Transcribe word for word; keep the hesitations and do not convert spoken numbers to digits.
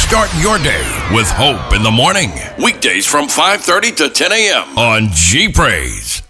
Start your day with Hope in the morning. Weekdays from five thirty to ten a.m. on G Praise.